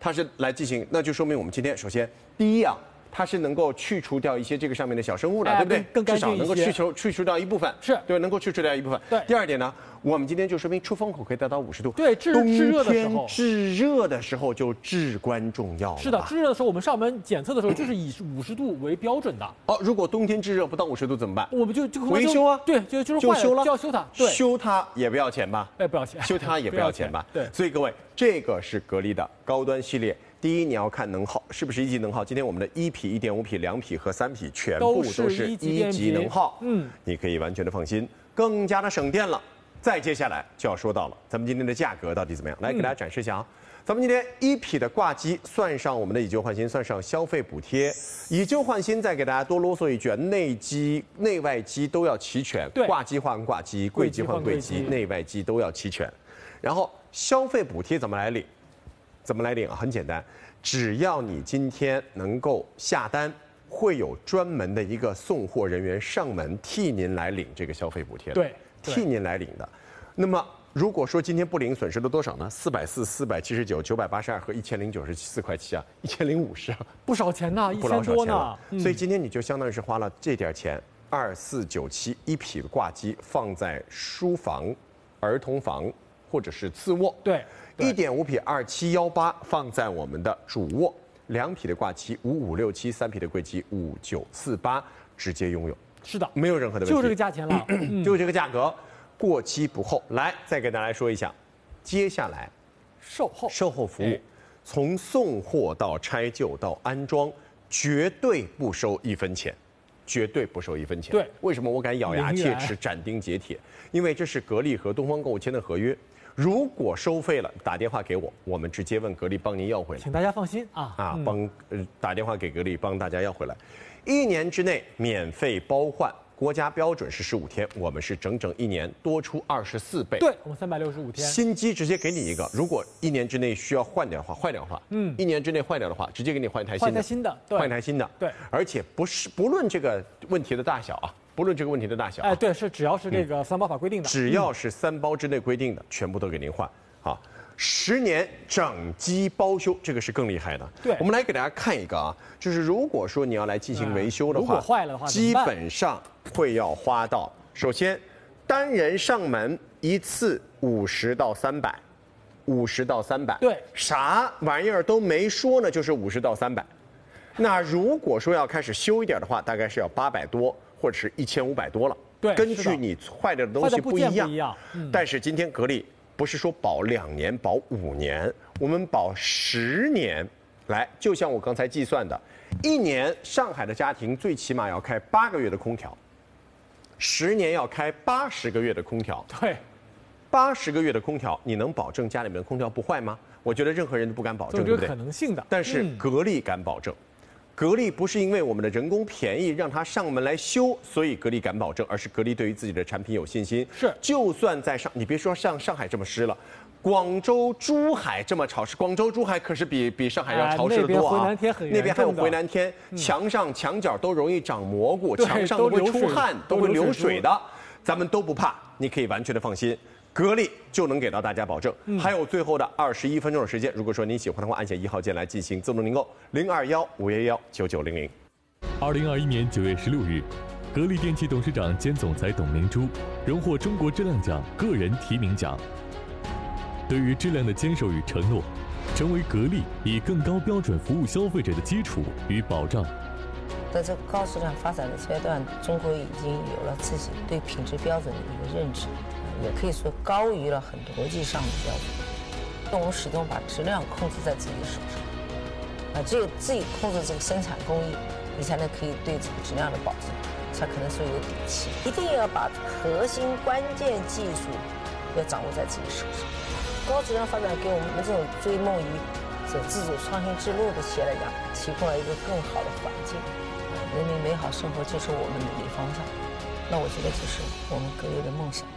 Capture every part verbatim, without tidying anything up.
它是来进行，那就说明我们今天首先第一啊。它是能够去除掉一些这个上面的小生物的， 哎、 对不对？ 更至少能够去除去除掉一部分， 是对，能够去除掉一部分。 对。 第二点呢，我们今天就说明出风口可以达到五十度。 对，制制热的时候， 制热的时候就至关重要了。 是的，制热的时候我们上门检测的时候就是以五十度为标准的。 哦，如果冬天制热不到五十度怎么办？ 我们就就维修啊， 对，就就是就修了， 就要修它。对， 修它也不要钱吧？ 哎，不要钱。 修它也不要钱吧？ 对。 所以各位，这个是格力的高端系列。第一，你要看能耗是不是一级能耗。今天我们的一匹、一点五匹、两匹和三匹全部都是一级能耗，嗯，你可以完全的放心，更加的省电了。再接下来就要说到了，咱们今天的价格到底怎么样？来给大家展示一下啊。咱们今天一匹的挂机算上我们的以旧换新，算上消费补贴，以旧换新再给大家多啰嗦一句，内机、内外机都要齐全，挂机换挂机，柜机换柜机，内外机都要齐全。然后消费补贴怎么来领？怎么来领啊？很简单，只要你今天能够下单，会有专门的一个送货人员上门替您来领这个消费补贴的。 对， 替您来领的。那么如果说今天不领，损失了多少呢？四百四、四百七十九、九百八十二和一千零九十四块七啊，一千零五十啊， 不少钱呐，一不老千多呢。 嗯、所以今天你就相当于是花了这点钱，二四九七一匹的挂机放在书房、儿童房或者是次卧。 对。 一点五匹二七幺八放在我们的主卧，两匹的挂机五五六七，三匹的柜机五九四八，直接拥有。 是的， 没有任何的问题， 就这个价钱了， 嗯、就这个价格，过期不候。来，再给大家说一下，接下来售后售后服务，哎、从送货到拆旧到安装，绝对不收一分钱。绝对不收一分钱。 对， 为什么我敢咬牙切齿、斩钉截铁？因为这是格力和东方购物签的合约。如果收费了，打电话给我，我们直接问格力帮您要回来。 请大家放心啊啊，帮呃打电话给格力帮大家要回来，一年之内免费包换。国家标准是十五天，我们是整整一年，多出二十四倍。 对，我们三百六十五天。 新机直接给你一个，如果一年之内需要换掉的话，坏掉的话，嗯，一年之内坏掉的话，直接给你换一台新的。 换台新的， 换一台新的。 对， 而且不是不论这个问题的大小啊，不论这个问题的大小、啊， 哎，对，是只要是这个三包法规定的， 嗯、只要是三包之内规定的，全部都给您换。好。十年整机包修，这个是更厉害的。 对， 我们来给大家看一个啊，就是如果说你要来进行维修的话， 如果坏了的话， 基本上会要花到，首先单人上门一次五十到三百，五十到三百， 对， 啥玩意儿都没说呢，就是五十到三百。那如果说要开始修一点的话，大概是要八百多或者是一千五百多了。 对， 根据你坏掉的东西不一样。 不一样。嗯、 但是今天格力。不是说保两年、保五年，我们保十年。来，就像我刚才计算的，一年上海的家庭最起码要开八个月的空调，十年要开八十个月的空调。 对， 八十个月的空调，你能保证家里面的空调不坏吗？我觉得任何人都不敢保证， 对不对？可能性的。 但是格力敢保证。嗯格力不是因为我们的人工便宜让他上门来修，所以格力敢保证，而是格力对于自己的产品有信心。 是， 就算在上，你别说像上海这么湿了，广州、珠海这么潮湿，广州、珠海可是比比上海要潮湿得多啊。 那边回南天很严重的， 那边还有回南天，墙上墙角都容易长蘑菇，墙上都会出汗，都会流水的，咱们都不怕，你可以完全的放心。格力就能给到大家保证。嗯、还有最后的二十一分钟的时间，如果说您喜欢的话，按下一号键来进行自动订购，零二幺五幺幺九九零零。 二零二一年九月十六日，格力电器董事长兼总裁董明珠荣获中国质量奖个人提名奖。对于质量的坚守与承诺，成为格力以更高标准服务消费者的基础与保障。 在这个高质量发展的阶段，中国已经有了自己对品质标准的一个认知。也可以说高于了很多国际上的标准，我们始终把质量控制在自己的手上，啊，只有自己控制这个生产工艺，你才能可以对这个质量的保证，才可能说有底气。一定要把核心关键技术要掌握在自己手上。高质量发展给我们这种追梦于走自主创新之路的企业来讲，提供了一个更好的环境，人民美好生活就是我们努力方向。那我觉得这是我们格力的梦想。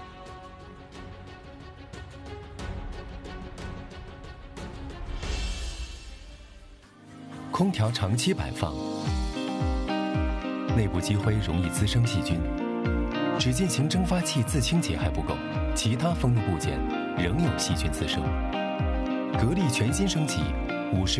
空调长期摆放，内部积灰容易滋生细菌，只进行蒸发器自清洁还不够，其他封路部件仍有细菌滋生。格力全新升级五十。